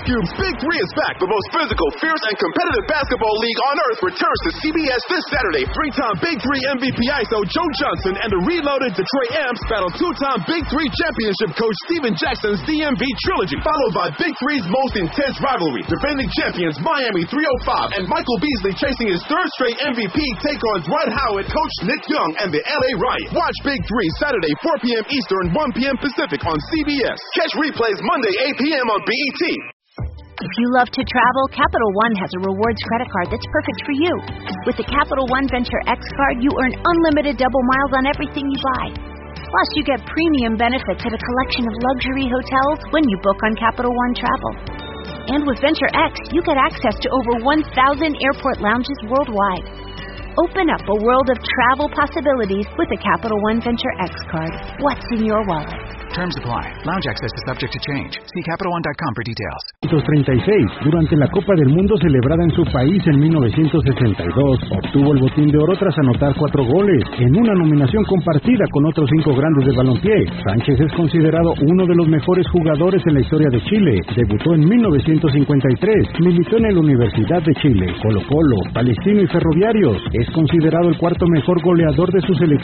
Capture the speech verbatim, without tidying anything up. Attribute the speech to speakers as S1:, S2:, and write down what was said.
S1: Ice Cube's Big Three is back. The most physical, fierce, and competitive basketball league on earth returns to C B S this Saturday. Three-time Big Three M V P I S O Joe Johnson and the reloaded Detroit Amps battle two-time Big Three championship coach Steven Jackson's D M V trilogy, followed by Big Three's most intense rivalry. Defending champions Miami three oh five and Michael Beasley chasing his third straight M V P take on Dwight Howard, coach Nick Young, and the L A Riot. Watch Big Three Saturday, four p.m. Eastern, one p.m. Pacific on C B S. Catch replays Monday, eight p.m. on B E T.
S2: If you love to travel, Capital One has a rewards credit card that's perfect for you. With the Capital One Venture X card, you earn unlimited double miles on everything you buy. Plus, you get premium benefits at a collection of luxury hotels when you book on Capital One Travel. And with Venture X, you get access to over one thousand airport lounges worldwide. Open up a world of travel possibilities with a Capital One Venture X card. What's in your wallet?
S3: Terms apply. Lounge access is subject to change. See Capital One dot com for details.
S4: treinta y seis, durante la Copa del Mundo celebrada en su país en mil novecientos sesenta y dos, obtuvo el botín de oro tras anotar cuatro goles, en una nominación compartida con otros cinco grandes del balompié. Sánchez es considerado uno de los mejores jugadores en la historia de Chile. Debutó en mil novecientos cincuenta y tres, militó en la Universidad de Chile, Colo Colo, Palestino y Ferroviarios. Es considerado el cuarto mejor goleador de su selección